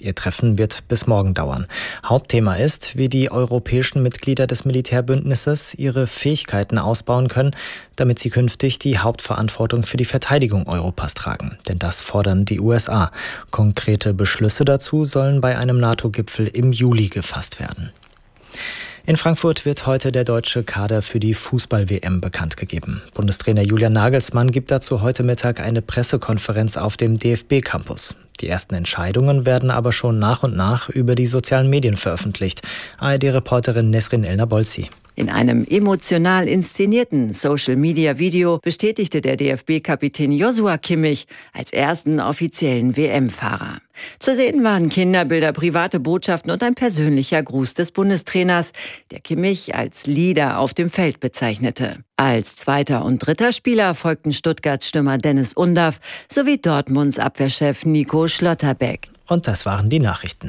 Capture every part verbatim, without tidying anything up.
Ihr Treffen wird bis morgen dauern. Hauptthema ist, wie die europäischen Mitglieder des Militärbündnisses ihre Fähigkeiten ausbauen können, damit sie künftig die Hauptverantwortung für die Verteidigung Europas tragen. Denn das fordern die U S A. Konkrete Beschlüsse dazu sollen bei einem NATO-Gipfel im Juli gefasst werden. In Frankfurt wird heute der deutsche Kader für die Fußball-W M bekannt gegeben. Bundestrainer Julian Nagelsmann gibt dazu heute Mittag eine Pressekonferenz auf dem D F B-Campus. Die ersten Entscheidungen werden aber schon nach und nach über die sozialen Medien veröffentlicht. A R D-Reporterin Nesrin Elnabolzi. In einem emotional inszenierten Social-Media-Video bestätigte der D F B-Kapitän Joshua Kimmich als ersten offiziellen W M-Fahrer. Zu sehen waren Kinderbilder, private Botschaften und ein persönlicher Gruß des Bundestrainers, der Kimmich als Leader auf dem Feld bezeichnete. Als zweiter und dritter Spieler folgten Stuttgarts Stürmer Dennis Undaff sowie Dortmunds Abwehrchef Nico Schlotterbeck. Und das waren die Nachrichten.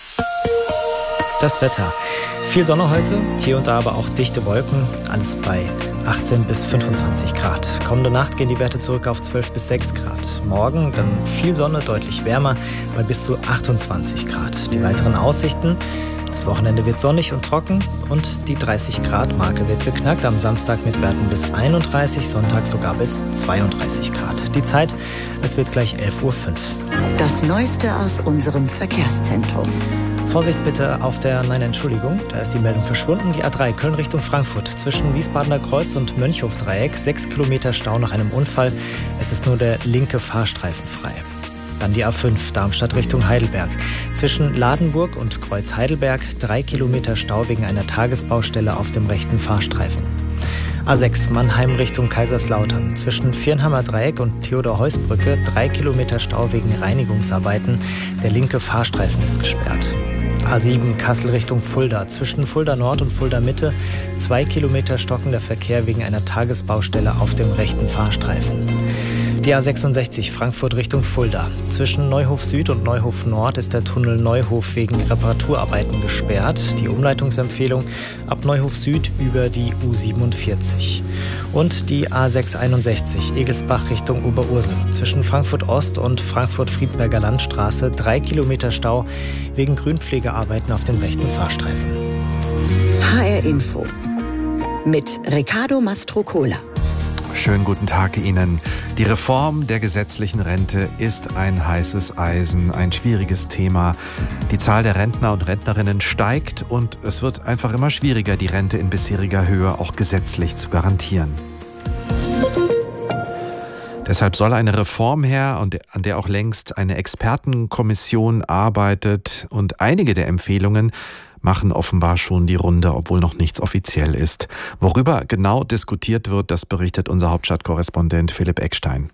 Das Wetter. Viel Sonne heute, hier und da aber auch dichte Wolken, alles bei achtzehn bis fünfundzwanzig Grad. Kommende Nacht gehen die Werte zurück auf zwölf bis sechs Grad. Morgen dann viel Sonne, deutlich wärmer, bei bis zu achtundzwanzig Grad. Die weiteren Aussichten: Das Wochenende wird sonnig und trocken und die dreißig Grad Marke wird geknackt. Am Samstag mit Werten bis einunddreißig, Sonntag sogar bis zweiunddreißig Grad. Die Zeit, es wird gleich elf Uhr fünf. Das Neueste aus unserem Verkehrszentrum. Vorsicht bitte auf der, nein, Entschuldigung, da ist die Meldung verschwunden. Die A drei Köln Richtung Frankfurt zwischen Wiesbadener Kreuz und Mönchhofdreieck. Sechs Kilometer Stau nach einem Unfall. Es ist nur der linke Fahrstreifen frei. Dann die A fünf Darmstadt Richtung Heidelberg. Zwischen Ladenburg und Kreuz Heidelberg drei Kilometer Stau wegen einer Tagesbaustelle auf dem rechten Fahrstreifen. A sechs Mannheim Richtung Kaiserslautern. Zwischen Viernheimer Dreieck und Theodor-Heuss-Brücke drei Kilometer Stau wegen Reinigungsarbeiten. Der linke Fahrstreifen ist gesperrt. A sieben Kassel Richtung Fulda. Zwischen Fulda Nord und Fulda Mitte zwei Kilometer stockender Verkehr wegen einer Tagesbaustelle auf dem rechten Fahrstreifen. Die A sechsundsechzig Frankfurt Richtung Fulda. Zwischen Neuhof Süd und Neuhof Nord ist der Tunnel Neuhof wegen Reparaturarbeiten gesperrt. Die Umleitungsempfehlung ab Neuhof Süd über die U siebenundvierzig. Und die A sechshunderteinundsechzig Egelsbach Richtung Oberursel. Zwischen Frankfurt Ost und Frankfurt-Friedberger Landstraße drei Kilometer Stau wegen Grünpflegearbeiten auf dem rechten Fahrstreifen. H R Info mit Riccardo Mastrocola. Schönen guten Tag Ihnen. Die Reform der gesetzlichen Rente ist ein heißes Eisen, ein schwieriges Thema. Die Zahl der Rentner und Rentnerinnen steigt und es wird einfach immer schwieriger, die Rente in bisheriger Höhe auch gesetzlich zu garantieren. Deshalb soll eine Reform her, an der auch längst eine Expertenkommission arbeitet, und einige der Empfehlungen machen offenbar schon die Runde, obwohl noch nichts offiziell ist. Worüber genau diskutiert wird, das berichtet unser Hauptstadtkorrespondent Philipp Eckstein.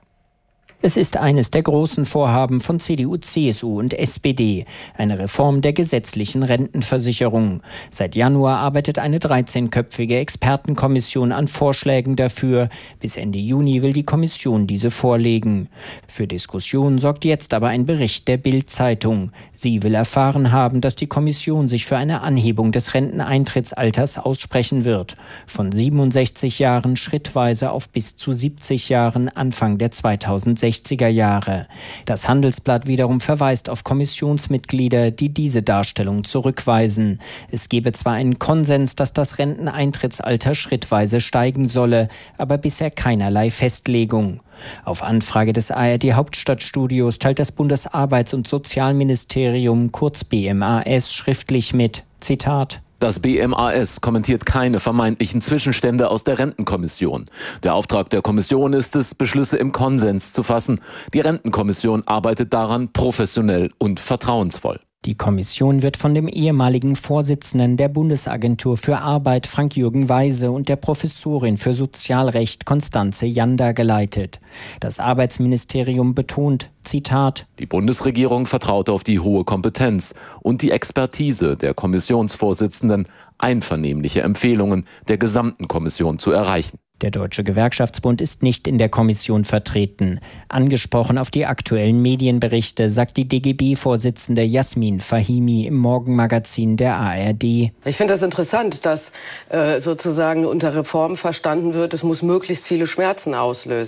Es ist eines der großen Vorhaben von C D U, C S U und S P D, eine Reform der gesetzlichen Rentenversicherung. Seit Januar arbeitet eine dreizehnköpfige Expertenkommission an Vorschlägen dafür. Bis Ende Juni will die Kommission diese vorlegen. Für Diskussionen sorgt jetzt aber ein Bericht der Bild-Zeitung. Sie will erfahren haben, dass die Kommission sich für eine Anhebung des Renteneintrittsalters aussprechen wird. Von siebenundsechzig Jahren schrittweise auf bis zu siebzig Jahren Anfang der zweitausendsechziger Jahre. Das Handelsblatt wiederum verweist auf Kommissionsmitglieder, die diese Darstellung zurückweisen. Es gebe zwar einen Konsens, dass das Renteneintrittsalter schrittweise steigen solle, aber bisher keinerlei Festlegung. Auf Anfrage des A R D-Hauptstadtstudios teilt das Bundesarbeits- und Sozialministerium, kurz B M A S, schriftlich mit, Zitat: Das B M A S kommentiert keine vermeintlichen Zwischenstände aus der Rentenkommission. Der Auftrag der Kommission ist es, Beschlüsse im Konsens zu fassen. Die Rentenkommission arbeitet daran professionell und vertrauensvoll. Die Kommission wird von dem ehemaligen Vorsitzenden der Bundesagentur für Arbeit Frank-Jürgen Weise und der Professorin für Sozialrecht Constanze Janda geleitet. Das Arbeitsministerium betont, Zitat: Die Bundesregierung vertraut auf die hohe Kompetenz und die Expertise der Kommissionsvorsitzenden, einvernehmliche Empfehlungen der gesamten Kommission zu erreichen. Der Deutsche Gewerkschaftsbund ist nicht in der Kommission vertreten. Angesprochen auf die aktuellen Medienberichte sagt die D G B-Vorsitzende Jasmin Fahimi im Morgenmagazin der A R D. Ich finde das interessant, dass äh, sozusagen unter Reform verstanden wird, es muss möglichst viele Schmerzen auslösen.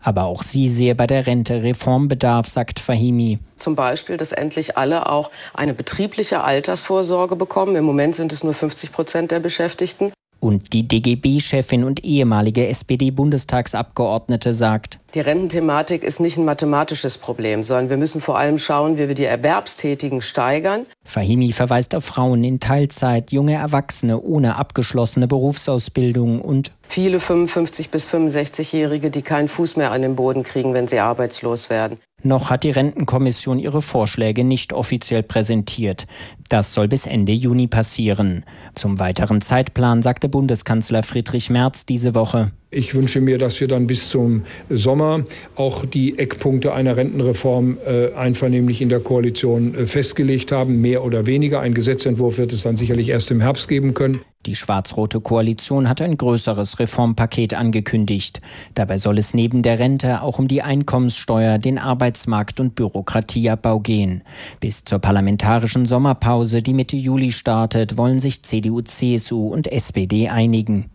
Aber auch sie sehe bei der Rente Reformbedarf, sagt Fahimi. Zum Beispiel, dass endlich alle auch eine betriebliche Altersvorsorge bekommen. Im Moment sind es nur fünfzig Prozent der Beschäftigten. Und die D G B-Chefin und ehemalige S P D-Bundestagsabgeordnete sagt: Die Rententhematik ist nicht ein mathematisches Problem, sondern wir müssen vor allem schauen, wie wir die Erwerbstätigen steigern. Fahimi verweist auf Frauen in Teilzeit, junge Erwachsene ohne abgeschlossene Berufsausbildung und viele fünfundfünfzig- bis fünfundsechzigjährige, die keinen Fuß mehr an den Boden kriegen, wenn sie arbeitslos werden. Noch hat die Rentenkommission ihre Vorschläge nicht offiziell präsentiert. Das soll bis Ende Juni passieren. Zum weiteren Zeitplan sagte Bundeskanzler Friedrich Merz diese Woche: Ich wünsche mir, dass wir dann bis zum Sommer auch die Eckpunkte einer Rentenreform äh, einvernehmlich in der Koalition äh, festgelegt haben, mehr oder weniger. Ein Gesetzentwurf wird es dann sicherlich erst im Herbst geben können. Die schwarz-rote Koalition hat ein größeres Reformpaket angekündigt. Dabei soll es neben der Rente auch um die Einkommenssteuer, den Arbeitsmarkt- und Bürokratieabbau gehen. Bis zur parlamentarischen Sommerpause, die Mitte Juli startet, wollen sich C D U, C S U und S P D einigen.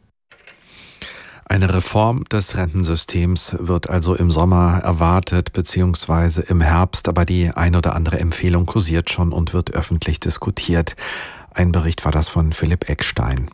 Eine Reform des Rentensystems wird also im Sommer erwartet, beziehungsweise im Herbst, aber die ein oder andere Empfehlung kursiert schon und wird öffentlich diskutiert. Ein Bericht war das von Philipp Eckstein.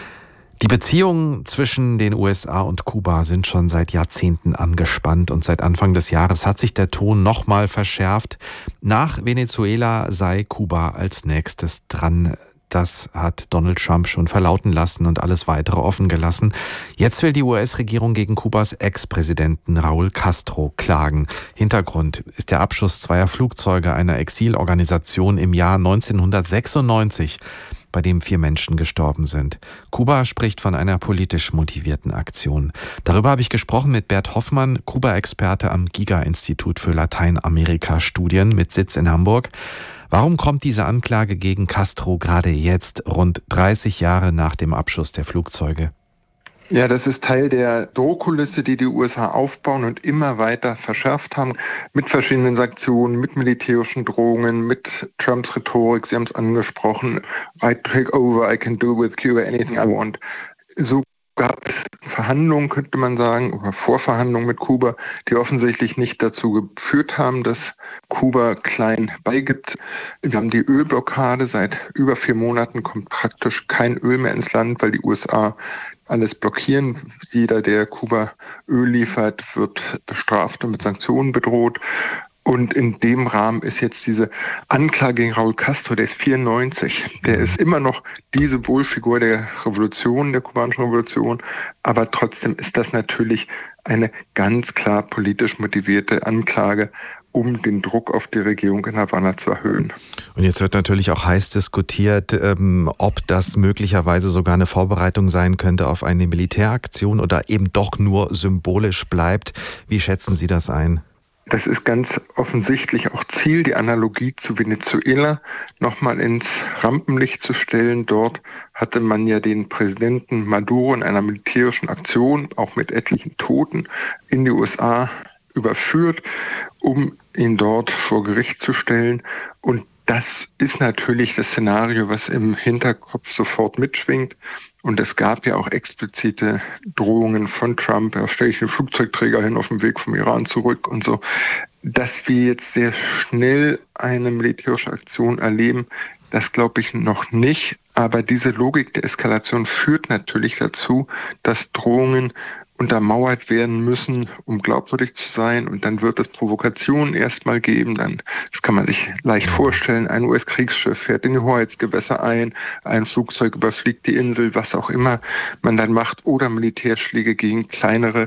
Die Beziehungen zwischen den U S A und Kuba sind schon seit Jahrzehnten angespannt und seit Anfang des Jahres hat sich der Ton nochmal verschärft. Nach Venezuela sei Kuba als nächstes dran. Das hat Donald Trump schon verlauten lassen und alles Weitere offen gelassen. Jetzt will die U S-Regierung gegen Kubas Ex-Präsidenten Raúl Castro klagen. Hintergrund ist der Abschuss zweier Flugzeuge einer Exilorganisation im Jahr neunzehnhundertsechsundneunzig, bei dem vier Menschen gestorben sind. Kuba spricht von einer politisch motivierten Aktion. Darüber habe ich gesprochen mit Bert Hoffmann, Kuba-Experte am Giga-Institut für Lateinamerika-Studien mit Sitz in Hamburg. Warum kommt diese Anklage gegen Castro gerade jetzt, rund dreißig Jahre nach dem Abschuss der Flugzeuge? Ja, das ist Teil der Drohkulisse, die die U S A aufbauen und immer weiter verschärft haben, mit verschiedenen Sanktionen, mit militärischen Drohungen, mit Trumps Rhetorik, Sie haben es angesprochen, I take over, I can do with Cuba anything I want. So gab es Verhandlungen, könnte man sagen, oder Vorverhandlungen mit Kuba, die offensichtlich nicht dazu geführt haben, dass Kuba klein beigibt. Wir haben die Ölblockade. Seit über vier Monaten kommt praktisch kein Öl mehr ins Land, weil die U S A alles blockieren. Jeder, der Kuba Öl liefert, wird bestraft und mit Sanktionen bedroht. Und in dem Rahmen ist jetzt diese Anklage gegen Raúl Castro, der ist vierundneunzig. Der ist immer noch die Symbolfigur der Revolution, der kubanischen Revolution. Aber trotzdem ist das natürlich eine ganz klar politisch motivierte Anklage, um den Druck auf die Regierung in Havanna zu erhöhen. Und jetzt wird natürlich auch heiß diskutiert, ähm, ob das möglicherweise sogar eine Vorbereitung sein könnte auf eine Militäraktion oder eben doch nur symbolisch bleibt. Wie schätzen Sie das ein? Das ist ganz offensichtlich auch Ziel, die Analogie zu Venezuela nochmal ins Rampenlicht zu stellen. Dort hatte man ja den Präsidenten Maduro in einer militärischen Aktion, auch mit etlichen Toten, in die U S A überführt, um ihn dort vor Gericht zu stellen. Und das ist natürlich das Szenario, was im Hinterkopf sofort mitschwingt. Und es gab ja auch explizite Drohungen von Trump, ja, stelle ich den Flugzeugträger hin auf dem Weg vom Iran zurück und so. Dass wir jetzt sehr schnell eine militärische Aktion erleben, das glaube ich noch nicht. Aber diese Logik der Eskalation führt natürlich dazu, dass Drohungen untermauert werden müssen, um glaubwürdig zu sein. Und dann wird es Provokationen erstmal geben. Dann, das kann man sich leicht vorstellen, ein U S-Kriegsschiff fährt in die Hoheitsgewässer ein, ein Flugzeug überfliegt die Insel, was auch immer man dann macht, oder Militärschläge gegen kleinere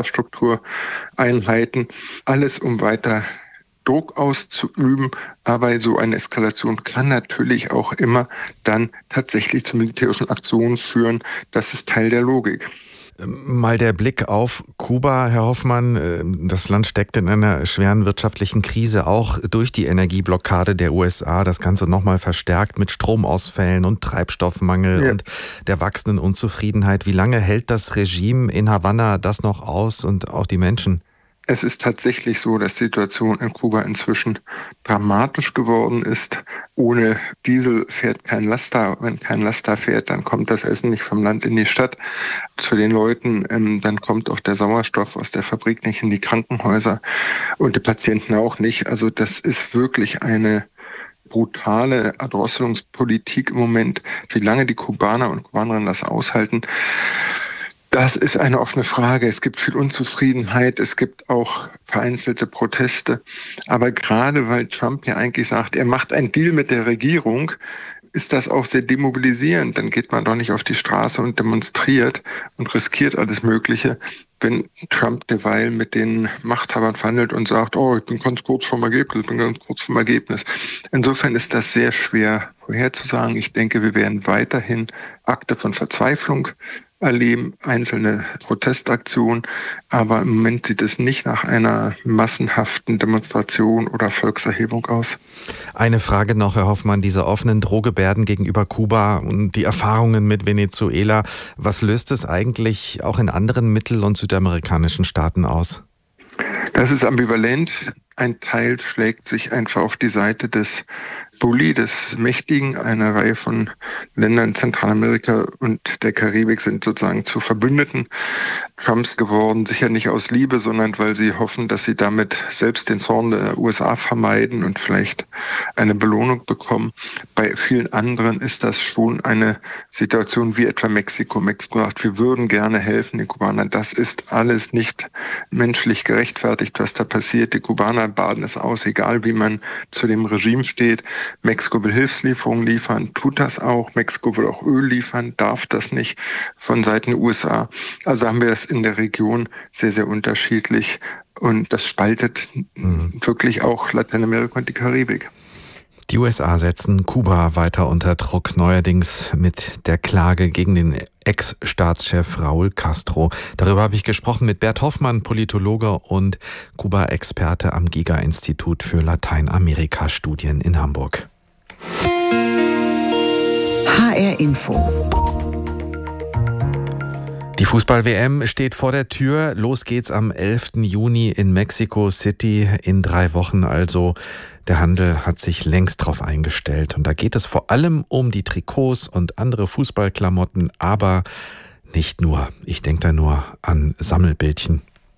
Infrastruktureinheiten. Alles, um weiter Druck auszuüben, aber so eine Eskalation kann natürlich auch immer dann tatsächlich zu militärischen Aktionen führen. Das ist Teil der Logik. Mal der Blick auf Kuba, Herr Hoffmann. Das Land steckt in einer schweren wirtschaftlichen Krise, auch durch die Energieblockade der U S A. Das Ganze nochmal verstärkt mit Stromausfällen und Treibstoffmangel ja. und der wachsenden Unzufriedenheit. Wie lange hält das Regime in Havanna das noch aus und auch die Menschen? Es ist tatsächlich so, dass die Situation in Kuba inzwischen dramatisch geworden ist. Ohne Diesel fährt kein Laster. Wenn kein Laster fährt, dann kommt das Essen nicht vom Land in die Stadt zu den Leuten. Ähm, dann kommt auch der Sauerstoff aus der Fabrik nicht in die Krankenhäuser und die Patienten auch nicht. Also das ist wirklich eine brutale Erdrosselungspolitik im Moment. Wie lange die Kubaner und Kubanerinnen das aushalten, das ist eine offene Frage. Es gibt viel Unzufriedenheit, es gibt auch vereinzelte Proteste. Aber gerade weil Trump ja eigentlich sagt, er macht einen Deal mit der Regierung, ist das auch sehr demobilisierend. Dann geht man doch nicht auf die Straße und demonstriert und riskiert alles Mögliche, wenn Trump derweil mit den Machthabern verhandelt und sagt, oh, ich bin ganz kurz vom Ergebnis, ich bin ganz kurz vom Ergebnis. Insofern ist das sehr schwer vorherzusagen. Ich denke, wir werden weiterhin Akte von Verzweiflung erleben, einzelne Protestaktionen, aber im Moment sieht es nicht nach einer massenhaften Demonstration oder Volkserhebung aus. Eine Frage noch, Herr Hoffmann, diese offenen Drohgebärden gegenüber Kuba und die Erfahrungen mit Venezuela, was löst es eigentlich auch in anderen mittel- und südamerikanischen Staaten aus? Das ist ambivalent. Ein Teil schlägt sich einfach auf die Seite des Bully, des Mächtigen. Eine Reihe von Ländern in Zentralamerika und der Karibik sind sozusagen zu Verbündeten Trumps geworden. Sicher nicht aus Liebe, sondern weil sie hoffen, dass sie damit selbst den Zorn der U S A vermeiden und vielleicht eine Belohnung bekommen. Bei vielen anderen ist das schon eine Situation wie etwa Mexiko. Mexiko sagt, wir würden gerne helfen den Kubanern. Das ist alles nicht menschlich gerechtfertigt, was da passiert. Die Kubaner baden es aus, egal wie man zu dem Regime steht. Mexiko will Hilfslieferungen liefern, tut das auch. Mexiko will auch Öl liefern, darf das nicht von Seiten der U S A. Also haben wir das in der Region sehr, sehr unterschiedlich. Und das spaltet mhm. wirklich auch Lateinamerika und die Karibik. Die U S A setzen Kuba weiter unter Druck, neuerdings mit der Klage gegen den Ex-Staatschef Raúl Castro. Darüber habe ich gesprochen mit Bert Hoffmann, Politologe und Kuba-Experte am Giga-Institut für Lateinamerika-Studien in Hamburg. H R Info. Die Fußball-W M steht vor der Tür. Los geht's am elften Juni in Mexico City, in drei Wochen also. Der Handel hat sich längst drauf eingestellt. Und da geht es vor allem um die Trikots und andere Fußballklamotten, aber nicht nur. Ich denke da nur an Sammelbildchen.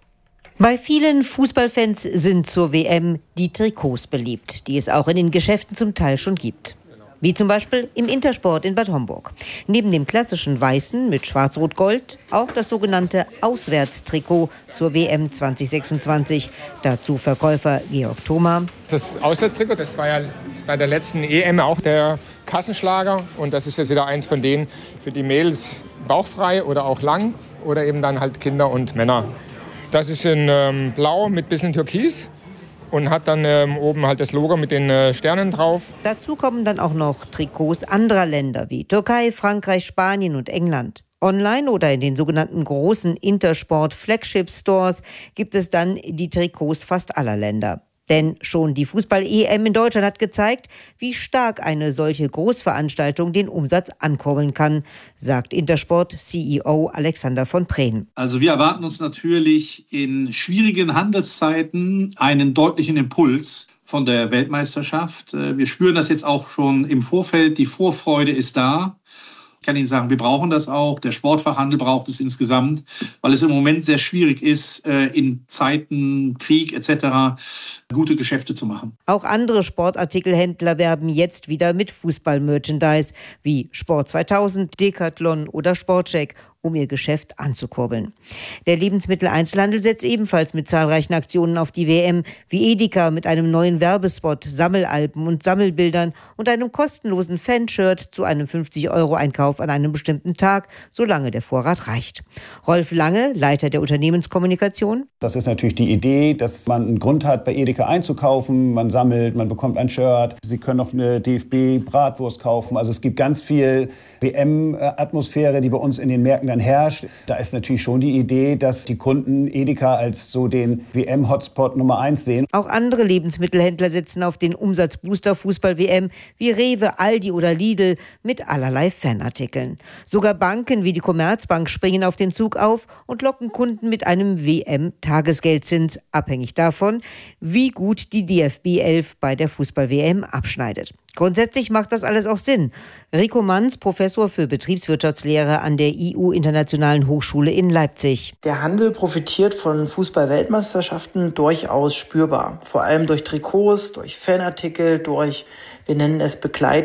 Bei vielen Fußballfans sind zur W M die Trikots beliebt, die es auch in den Geschäften zum Teil schon gibt. Wie zum Beispiel im Intersport in Bad Homburg. Neben dem klassischen Weißen mit Schwarz-Rot-Gold auch das sogenannte Auswärtstrikot zur W M zwanzig sechsundzwanzig. Dazu Verkäufer Georg Thoma. Das Auswärtstrikot, das war ja bei der letzten E M auch der Kassenschlager. Und das ist jetzt wieder eins von denen für die Mädels bauchfrei oder auch lang oder eben dann halt Kinder und Männer. Das ist in ähm, Blau mit bisschen Türkis. Und hat dann ähm, oben halt das Logo mit den äh, Sternen drauf. Dazu kommen dann auch noch Trikots anderer Länder wie Türkei, Frankreich, Spanien und England. Online oder in den sogenannten großen Intersport-Flagship-Stores gibt es dann die Trikots fast aller Länder. Denn schon die Fußball-E M in Deutschland hat gezeigt, wie stark eine solche Großveranstaltung den Umsatz ankurbeln kann, sagt Intersport-C E O Alexander von Prehn. Also wir erwarten uns natürlich in schwierigen Handelszeiten einen deutlichen Impuls von der Weltmeisterschaft. Wir spüren das jetzt auch schon im Vorfeld. Die Vorfreude ist da. Ich kann Ihnen sagen, wir brauchen das auch. Der Sportfachhandel braucht es insgesamt, weil es im Moment sehr schwierig ist, in Zeiten Krieg et cetera gute Geschäfte zu machen. Auch andere Sportartikelhändler werben jetzt wieder mit Fußball-Merchandise wie Sport zweitausend, Decathlon oder Sportcheck, um ihr Geschäft anzukurbeln. Der Lebensmitteleinzelhandel setzt ebenfalls mit zahlreichen Aktionen auf die W M, wie Edeka mit einem neuen Werbespot, Sammelalben und Sammelbildern und einem kostenlosen Fanshirt zu einem fünfzig Euro Einkauf an einem bestimmten Tag, solange der Vorrat reicht. Rolf Lange, Leiter der Unternehmenskommunikation. Das ist natürlich die Idee, dass man einen Grund hat, bei Edeka einzukaufen. Man sammelt, man bekommt ein Shirt. Sie können noch eine D F B-Bratwurst kaufen. Also es gibt ganz viel W M-Atmosphäre, die bei uns in den Märkten Bundesländern herrscht. Da ist natürlich schon die Idee, dass die Kunden Edeka als so den W M-Hotspot Nummer eins sehen. Auch andere Lebensmittelhändler setzen auf den Umsatzbooster Fußball-W M wie Rewe, Aldi oder Lidl mit allerlei Fanartikeln. Sogar Banken wie die Commerzbank springen auf den Zug auf und locken Kunden mit einem W M-Tagesgeldzins, abhängig davon, wie gut die D F B elf bei der Fußball-W M abschneidet. Grundsätzlich macht das alles auch Sinn. Rico Manz, Professor für Betriebswirtschaftslehre an der I U Internationalen Hochschule in Leipzig. Der Handel profitiert von Fußball-Weltmeisterschaften durchaus spürbar. Vor allem durch Trikots, durch Fanartikel, durch, wir nennen es Begleit